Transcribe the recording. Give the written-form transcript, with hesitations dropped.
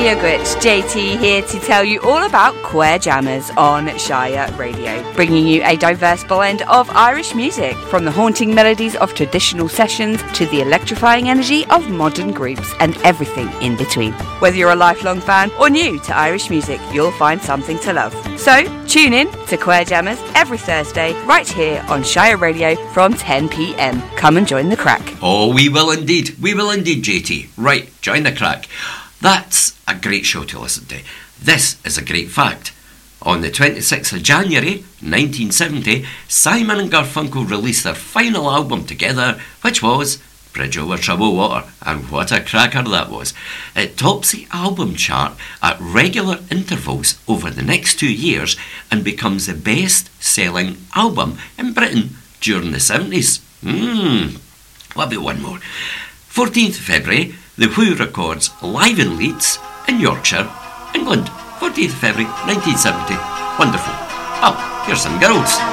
Yoghurt, JT here to tell you all about Queer Jammers on Shire Radio, bringing you a diverse blend of Irish music, from the haunting melodies of traditional sessions to the electrifying energy of modern groups and everything in between. Whether you're a lifelong fan or new to Irish music, you'll find something to love. So tune in to Queer Jammers every Thursday right here on Shire Radio from 10 p.m. Come and join the crack. Oh, we will indeed, JT. Right, join the crack. That's a great show to listen to. This is a great fact. On the 26th of January 1970, Simon and Garfunkel released their final album together, which was Bridge Over Troubled Water, and what a cracker that was. It tops the album chart at regular intervals over the next 2 years and becomes the best-selling album in Britain during the 70s. What about one more? 14th February, The Who records live in Leeds in Yorkshire, England. 14th February 1970. Wonderful. Oh, here's some girls.